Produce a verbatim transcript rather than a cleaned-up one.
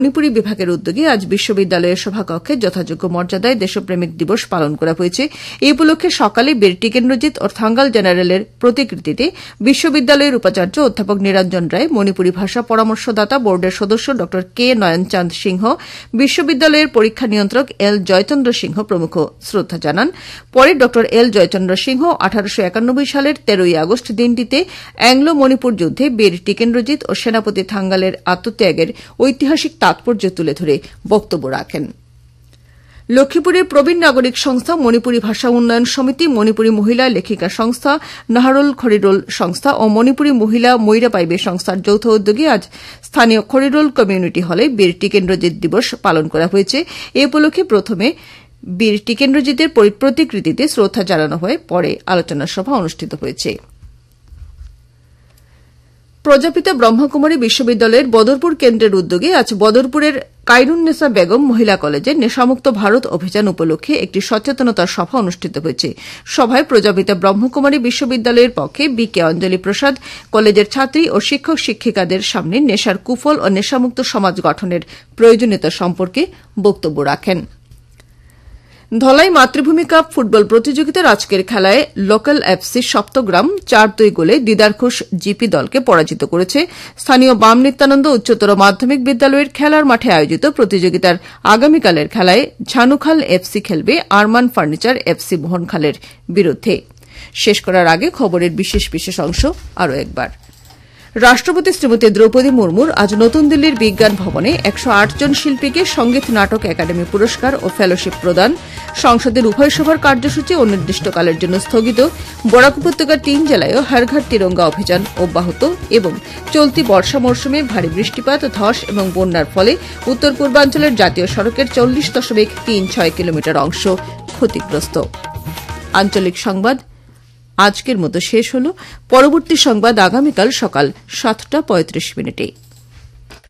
মণিপুরী বিভাগের উদ্যোগে আজ বিশ্ববিদ্যালয়ের সভাকক্ষে যথাযোগ্য মর্যাদায় দেশপ্রেমিক দিবস পালন করা হয়েছে। এই উপলক্ষে সকালে বীর টিকেন্দ্রজিৎ ও থাঙ্গাল জেনারেলের প্রতিকৃতিতে বিশ্ববিদ্যালয়ের উপাচার্য অধ্যাপক নিরঞ্জন রায়, মণিপুরী ভাষা পরামর্শদাতা বোর্ডের সদস্য ড কে নয়নচাঁদ সিংহ, বিশ্ববিদ্যালয়ের পরীক্ষা নিয়ন্ত্রক এল জয়চন্দ্র সিংহ প্রমুখ শ্রদ্ধা জানান। পরে ড এল জয়চন্দ্র সিংহ আঠারোশো একানব্বই সালের তেরোই আগস্ট দিনটিতে অ্যাংলো মণিপুর যুদ্ধে বীর টিকেন্দ্রজিৎ ও সেনাপতি থাঙ্গালের আত্মত্যাগের ঐতিহাসিক তাৎপর্য তুলে ধরে বক্তব্য রাখেন। লক্ষ্মীপুরের প্রবীণ নাগরিক সংস্থা মণিপুরী ভাষা উন্নয়ন সমিতি, মণিপুরী মহিলা লেখিকা সংস্থা, নাহারোল খরিরোল সংস্থা ও মণিপুরী মহিলা ময়রা পাইবে সংস্থার যৌথ উদ্যোগে আজ স্থানীয় খরিরোল কমিউনিটি হলে বীর টিকেন্দ্রজিৎ দিবস পালন করা হয়েছে। এ উপলক্ষে প্রথমে বীর টিকেন্দ্রজিতের প্রতিকৃতিতে শ্রদ্ধা জানানো হয়, পরে আলোচনা সভা অনুষ্ঠিত হয়েছে। প্রজাপিতা ব্রহ্মকুমারী বিশ্ববিদ্যালয়ের বদরপুর কেন্দ্রের উদ্যোগে আজ বদরপুরের কাইরুন্নেসা বেগম মহিলা কলেজে নেশামুক্ত ভারত অভিযান উপলক্ষে একটি সচেতনতা সভা অনুষ্ঠিত হয়েছে। সভায় প্রজাপিতা ব্রহ্মকুমারী বিশ্ববিদ্যালয়ের পক্ষে বি কে অঞ্জলি প্রসাদ কলেজের ছাত্রী ও শিক্ষক শিক্ষিকাদের সামনে নেশার কুফল ও নেশামুক্ত সমাজ গঠনের প্রয়োজনীয়তা সম্পর্কে বক্তব্য রাখেন। ধলাই মাতৃভূমি কাপ ফুটবল প্রতিযোগিতার আজকের খেলায় লোকাল এফসি সপ্তগ্রাম চার দুই গোলে দিদারখুশ জিপি দলকে পরাজিত করেছে। স্থানীয় বাম নিত্যানন্দ উচ্চতর মাধ্যমিক বিদ্যালয়ের খেলার মাঠে আয়োজিত প্রতিযোগিতার আগামীকালের খেলায় ঝানুখাল এফসি খেলবে আরমান ফার্নিচার এফসি মোহনখালের বিরুদ্ধে। শেষ করার আগে খবরের বিশেষ বিশেষ অংশ আরও একবার। রাষ্ট্রপতি শ্রীমতী দ্রৌপদী মুর্মুর আজ নতুন দিল্লির বিজ্ঞান ভবনে একশো আট জন শিল্পীকে সংগীত নাটক একাডেমি পুরস্কার ও ফেলোশিপ প্রদান। সংসদের উভয় সভার কার্যসূচি অনির্দিষ্টকালের জন্য স্থগিত। বরাক উপত্যকার তিন জেলায়ও হর ঘর তিরঙ্গা অভিযান অব্যাহত এবং চলতি বর্ষা মৌসুমে ভারী বৃষ্টিপাত, ধস এবং বন্যার ফলে উত্তর পূর্বাঞ্চলের জাতীয় সড়কের চল্লিশ দশমিক তিন ছয় কিলোমিটার অংশ ক্ষতিগ্রস্ত। আঞ্চলিক সংবাদ আজকের মতো শেষ হল। পরবর্তী সংবাদ আগামীকাল সকাল সাতটা পঁয়ত্রিশ মিনিটে।